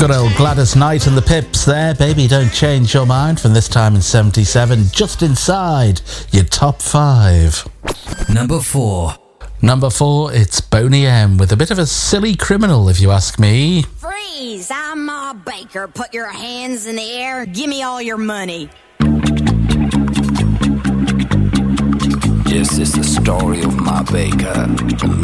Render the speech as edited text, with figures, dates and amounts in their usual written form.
Good old Gladys Knight and the Pips there. Baby, don't change your mind from this time in 77. Just inside your top 5. Number 4. Number 4, it's Boney M with a bit of a silly criminal, if you ask me. Freeze! I'm Ma Baker. Put your hands in the air. Give me all your money. This is the story of Ma Baker.